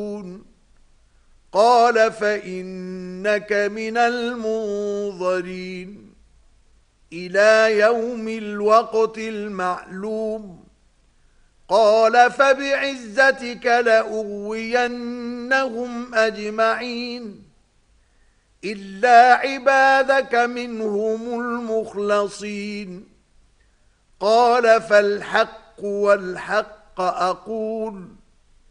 قال فإنك من المنظرين إلى يوم الوقت المعلوم قال فبعزتك لأغوينهم أجمعين إلا عبادك منهم المخلصين قال فالحق والحق أقول